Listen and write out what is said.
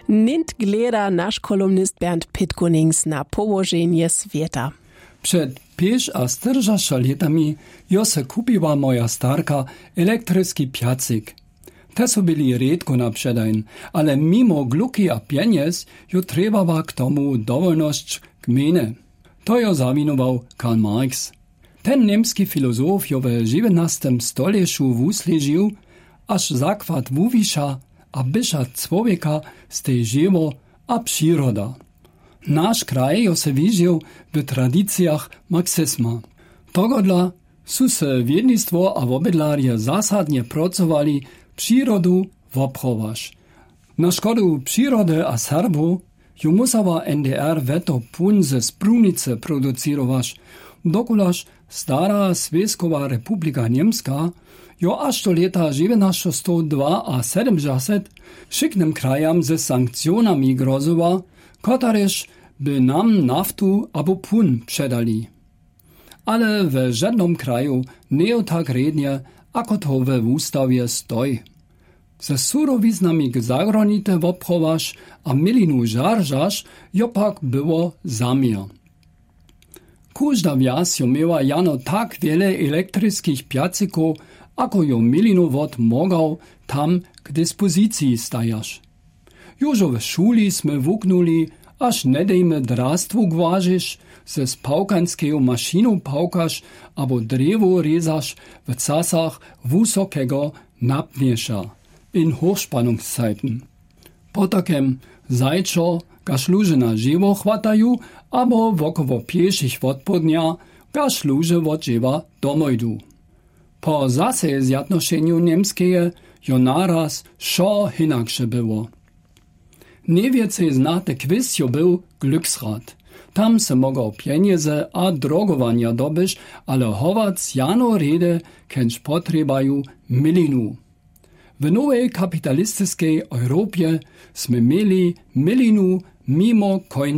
Nint gleda nasz kolumnist Bernd Pitkonings na położenie świata. Przed 5 a 40 latami jo se kupiła moja starka elektryski piacyk. Te so byli redko na przedajn, ale mimo gluki a pieniędz jo trebała k tomu dowolność gminy. To jo zawinował Karl Marx. Ten niemski filozof jo w XIX stoleciu wusležił, aż zakład wuwisza a bysza człowieka z tej żywo a przyroda. Nasz kraj jo se widział w tradycjach marksizma. Togodla su se wiednictwo a wobydlarje zasadnie pracowali przyrodu woproważ. Na szkodu przyrody a Serbu jo musała NDR weto pun ze sprunice producirować, dokulaż stara Związkowa Republika Niemska jo aż do leta 1902 a 70 szyknym krajam ze sankcjonami grozowa, kotaryż by nam naftu abo pun przedali. Ale w żadnym kraju nie tak rednie, ako to we ustawie stoi. Ze surowiznami zagranice woproważ a milinu żarżaż jo pak było zamiar. Każda wjas jo miała jano tak wiele elektrycznych piacyków, ako jo milinu wod mogał tam k dyspozycji stajasz. Jużo w szuli sme wuknuli, aż nie dejmy drastwu głażysz, ze spałkańskiego maszynu pałkasz, abo drewo rezasz w czasach wysokiego napniesza in Hochspannungszeiten. Potakem zajczo, gaż luże na żywo chwatają, abo wokoło pieszych odpodnia, gaż luże wodżywa domojdu. Po zase zjadnoszeniu niemskie jo naraz szo hinaksze było. Niewiece znate kwistio był Glücksrad. Tam se mogą pieniądze a drogowania dobyć, ale chować jano rede, kenż potrebają milinu. W nowej kapitalistycznej Europie sme mieli milinu mimo końca.